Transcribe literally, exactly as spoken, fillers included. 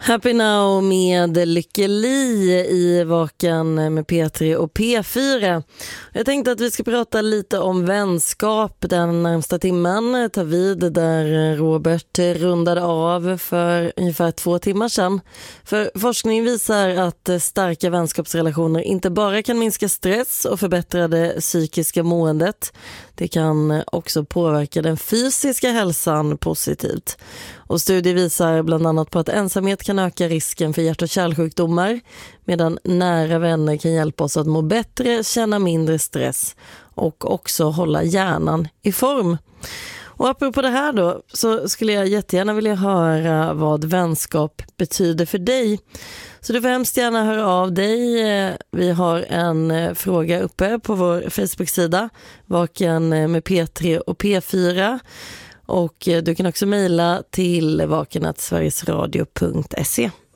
Happy Now med Lykke Li i Vaken med P tre och P fyra. Jag tänkte att vi ska prata lite om vänskap den närmsta timmen. Ta vid där Robert rundade av för ungefär två timmar sedan. För forskning visar att starka vänskapsrelationer inte bara kan minska stress och förbättra det psykiska måendet. Det kan också påverka den fysiska hälsan positivt. Och studier visar bland annat på att ensamhet kan öka risken för hjärt- och kärlsjukdomar, medan nära vänner kan hjälpa oss att må bättre, känna mindre stress och också hålla hjärnan i form. Och apropå det här då, så skulle jag jättegärna vilja höra vad vänskap betyder för dig. Så du får hemskt gärna höra av dig. Vi har en fråga uppe på vår Facebook-sida, Vaken med P tre och P fyra. Och du kan också mejla till vaken snabel-a sverigesradio punkt se.